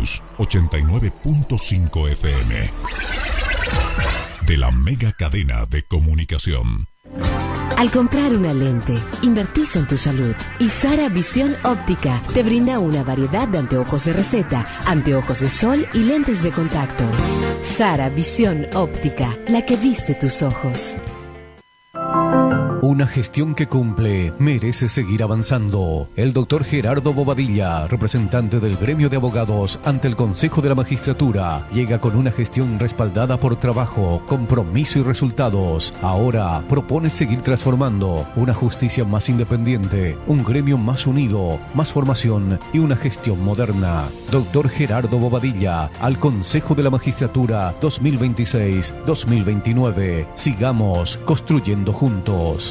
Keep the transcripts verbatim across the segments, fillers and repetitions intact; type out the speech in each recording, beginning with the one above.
Luz ochenta y nueve punto cinco F M. De la mega cadena de comunicación. Al comprar una lente, invertís en tu salud. Y Sara Visión Óptica te brinda una variedad de anteojos de receta, anteojos de sol y lentes de contacto. Sara Visión Óptica, la que viste tus ojos. Una gestión que cumple merece seguir avanzando. El doctor Gerardo Bobadilla, representante del gremio de abogados ante el Consejo de la Magistratura, llega con una gestión respaldada por trabajo, compromiso y resultados. Ahora propone seguir transformando una justicia más independiente, un gremio más unido, más formación y una gestión moderna. Doctor Gerardo Bobadilla, al Consejo de la Magistratura dos mil veintiséis dos mil veintinueve. Sigamos construyendo juntos.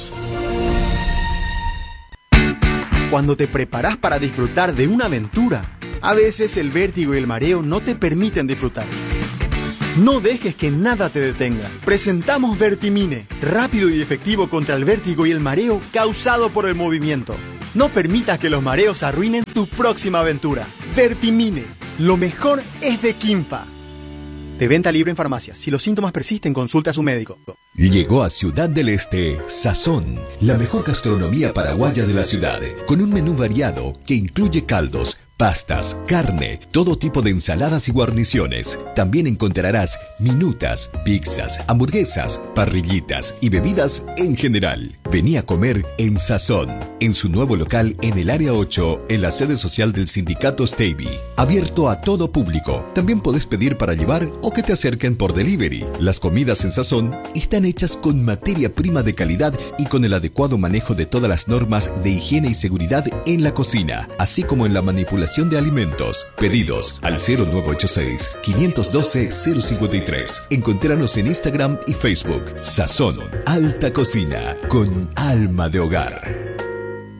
Cuando te preparas para disfrutar de una aventura, a veces el vértigo y el mareo no te permiten disfrutar. No dejes que nada te detenga. Presentamos Vertimine, rápido y efectivo contra el vértigo y el mareo causado por el movimiento. No permitas que los mareos arruinen tu próxima aventura. Vertimine, lo mejor es de Quimpa. De venta libre en farmacias. Si los síntomas persisten, consulte a su médico. Llegó a Ciudad del Este Sazón, la mejor gastronomía paraguaya de la ciudad, con un menú variado que incluye caldos, pastas, carne, todo tipo de ensaladas y guarniciones. También encontrarás minutas, pizzas, hamburguesas, parrillitas y bebidas en general. Vení a comer en Sazón, en su nuevo local en el área ocho, en la sede social del sindicato Stevie. Abierto a todo público. También podés pedir para llevar o que te acerquen por delivery. Las comidas en Sazón están hechas con materia prima de calidad y con el adecuado manejo de todas las normas de higiene y seguridad en la cocina, así como en la manipulación de alimentos. Pedidos al cero nueve ocho seis, cinco uno dos, cero cinco tres. Encontrános en Instagram y Facebook. Sazón, alta cocina con alma de hogar.